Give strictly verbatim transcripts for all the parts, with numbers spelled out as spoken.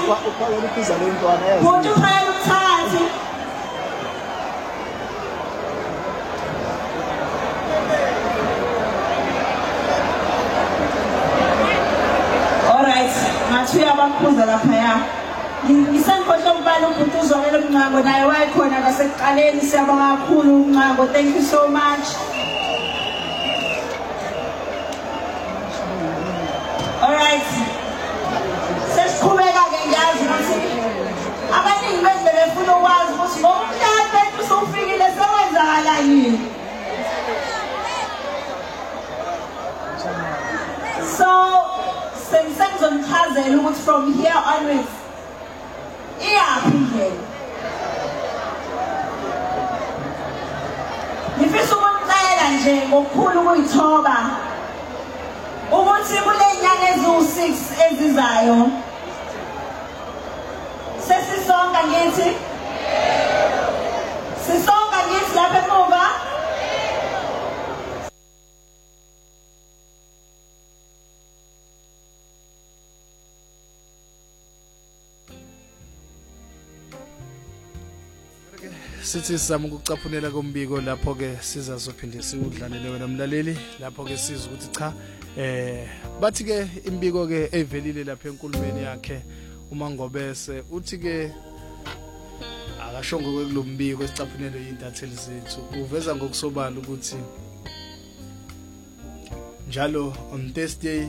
uphakela uphiza le ntwana yazi Umuntu uphakela ukuthatha. Alright, ngathi uyabakhuza lapha ya. Ngisankhohle ukubala umuntu uzongela umnqango naye wayekhona ngasekuqaleni siyabonga kakhulu umnqango. Thank you so much. Alright. Sesiqhubeka ke ngiyazi ukuthi abaningi bende befuna ukwazi ukuthi ngomhlaba usufikile sekwenzakala yini. So sengizonichazela ukuthi from here onwards iyaphi indlela. Ngifisa ukumcela nje ngokukhulu ukuyithoba ukuthi kule nyanga eziwu-six ezizayo sesisonka ngithi sisonka ngithi lapha emuva. Sithi sizama ukucaphunela kombiko lapho ke sizazophinde siudlalele wena mlaleli lapho ke sizwe ukuthi cha eh bathi ke imbiko ke evelile lapha enkulumeni yakhe uMangobese uthi ke akashongo kwekulombiko esicaphunelo yintatheli zethu uveza ngokusobala ukuthi njalo on Thursday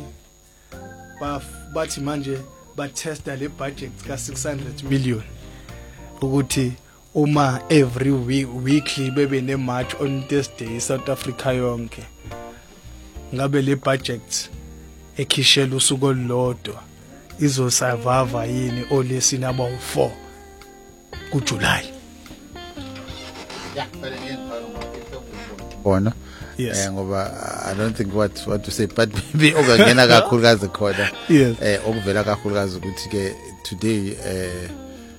bathi manje ba testa le budget ka six hundred million ukuthi uma every week weekly bebe ne march on Thursday South Africa yonke ngabe le budget ekhishela usuku olodwa izo survive yini olesini aba u four ku July. Yeah, but again bona eh ngoba I don't think what what to say but maybe okangena kakhulukazi khona eh okuvela kakhulukazi ukuthi ke today eh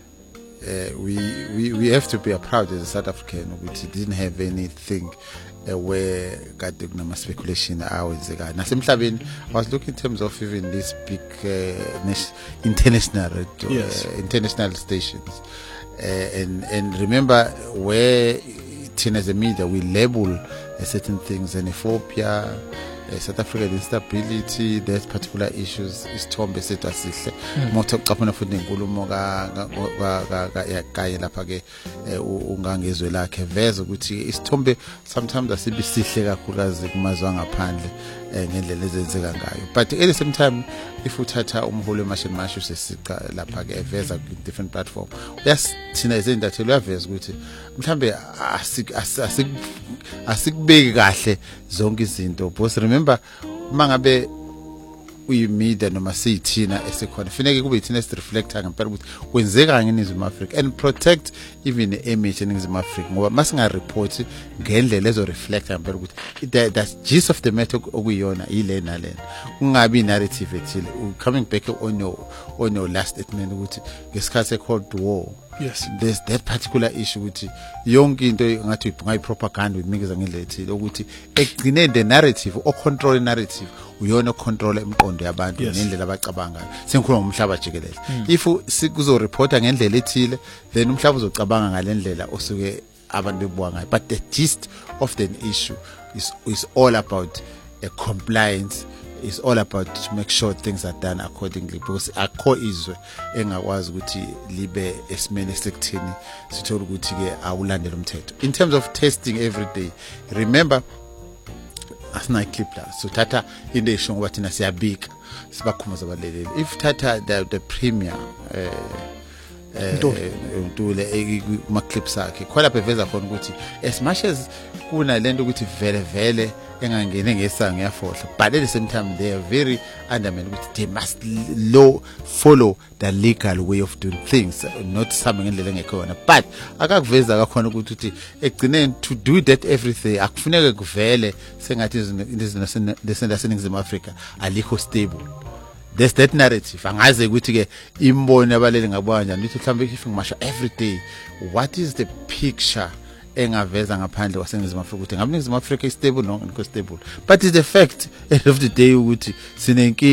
Uh, we, we we have to be proud as a South African which didn't have anything uh, where got the speculation hours ago. Nasemhlabeni I was looking in terms of even these big uh, international uh, yes. uh, international stations uh, and and remember where as a media we label uh, certain things in Ethiopia Uh, South African instability, there's particular issues isithombe sethu asihle motho ucaphuna futhi nenkulumo ka ka kanye lapha ke ungangezwe lakhe veza ukuthi isithombe sometimes asibi sihle kakhulukazi kumazwe ngaphandle ngendlela ezenzeka ngayo but at the same time if uthatha umholo weMashini Mashu sesica lapha ke eveza ku different platform uyasithina izindathelo uyaveza ukuthi mhlambe asik asikubeki kahle zonke izinto boss remember mangabe uyimedia noma siyithina esikhona kufanele kube yithina esireflecta ngempela ukuthi kwenzeka ngeNingizimu Afrika and protect even the image eNingizimu Afrika ngoba masinga report ngendlela ezo reflect ngempela ukuthi that's gist of the matter okuyona ile nalena kungabi narrative ethile coming back on your on your last statement ukuthi ngesikhathi se-Cold War. Yes, there's that particular issue ukuthi yonke into ngathi ngayi propaganda uyimikeza ngendlela ethile ukuthi egcine the narrative o control narrative uyona control emqondo yabantu ngendlela abacabanga sengikhuluma ngomhlaba jikelele if sikuzo reporta ngendlela ethile then umhlaba uzocabanga ngalendlela osuke abantu bebuka ngayo but the gist of the issue is is all about a compliance. It's all about to make sure things are done accordingly because akho izwe engakwazi ukuthi libe esimene sekuthini sithola ukuthi ke awulandela umthetho in terms of testing every day. Remember asina clip la so tata into esho ngoba thina siyabika sibakhumbuza abaleleli if tata the, the premier eh ntule kuma clips akhe khona beveza khona ukuthi as much as kuna lento ukuthi vele vele engangene ngesanga yafohla but at the same time they are very adamant ukuthi they must law follow the legal way of doing things not something ngendlela engekhona but akakuveza kakhona ukuthi uthi egcineni to do that everything akufuneka kuvele sengathi izinto leseNingizimu Afrika alikho stable. There's that narrative angaze ukuthi ke imbono abaleli ngabona njani ukuthi mhlambe if ngimasha every day what is the picture engaveza ngaphandle kwaseNingizimu Afrika ukuthi ngabe iNingizimu Afrika is stable no ngekho stable but it's the fact end of the day ukuthi sinenkinga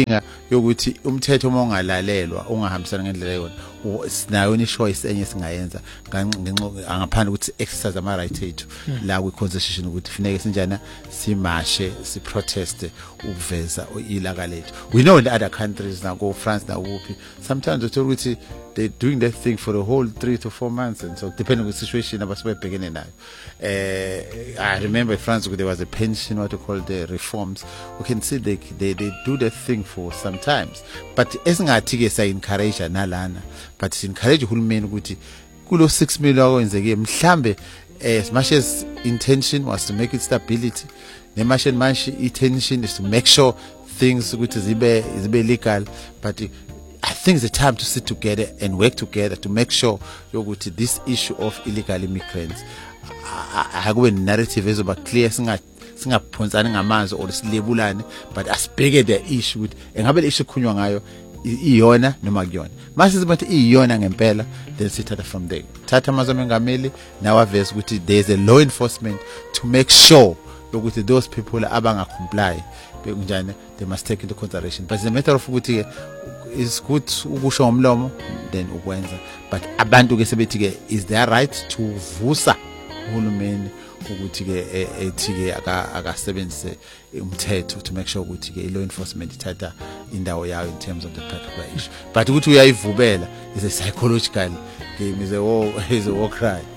yokuthi umthetho uma ungalalelwa ungahambisana ngendlela yona sinayo ni choice enye singayenza ngenxa ngaphandle ukuthi exercise ama right ethu la kwi constitution ukuthi funeke sinjana simashe si protest ukuveza ilaka lethu. We know in other countries now go France now uphi sometimes uthola ukuthi they doing that thing for a whole three to four months, and so depending on the situation abasebebhekene nayo. uh, I remember in France there was a pension, what you call the reforms. We can see they they, they do that thing for sometimes, but esingathi ke say encourage nalana, but encourage uhulumeni ukuthi kulo six million okwenzeke mhlambe as much as intention was to make it stability, nemashe manje intention is to make sure things ukuthi zibe zibe legal, but I think it's a time to sit together and work together to make sure yokuthi this issue of illegal immigrants akube narrative ezoba clear, singa singaphonsana ngamanzi or silebulane, but asibheke the issue ukuthi engabe le issue kunywa ngayo iyona noma kuyona. Mase sibathi iyona ngempela, then sithatha from there. Thatha amazwi mengameli nawaveza ukuthi there is a law enforcement to make sure yokuthi those people abanga comply bekunjani, they must take into consideration. But it's a matter of ukuthi is good ukusho ngomlomo then ukwenza, but abantu ke sebethi ke is their right to vusa uhulumeni ukuthi ke ethi ke akasebenzise umthetho to make sure ukuthi ke law enforcement ithatha indawo yayo in terms of the particular issue. But ukuthi uyayivubela is a psychological game, is a war, is a war cry.